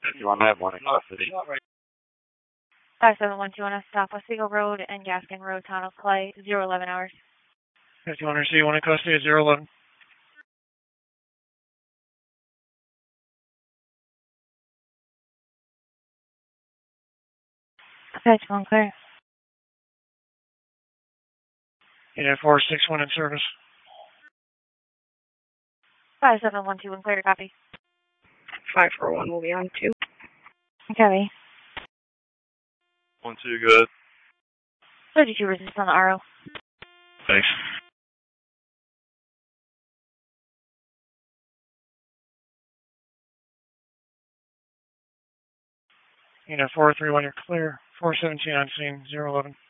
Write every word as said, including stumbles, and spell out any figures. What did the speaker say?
You want to have one in custody? five seven one two one South Oswego Road and Gaskin Road, Town of Clay, zero eleven hours. fifty-one receive one in custody at zero eleven. Patch one clear. Unit four six one in service. five seven one two one clear to copy. five four one will be on two. Copy. One, two, good. thirty-two resist on the R O. Thanks. Unit four three one, you're clear. four seventeen on scene, zero eleven.